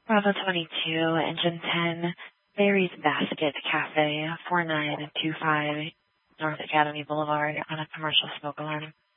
Bravo 22, Engine 10, Barry's Basket Cafe, 4925 North Academy Boulevard on a commercial smoke alarm.